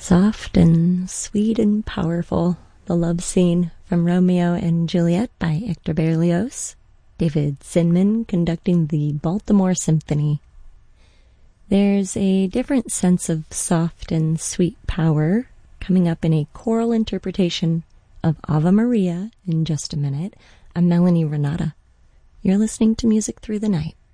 Soft and sweet and powerful, the love scene from Romeo and Juliet by Hector Berlioz, David Zinman conducting the Baltimore Symphony. There's a different sense of soft and sweet power coming up in a choral interpretation of Ave Maria in just a minute. I'm Melanie Renata. You're listening to Music Through the Night.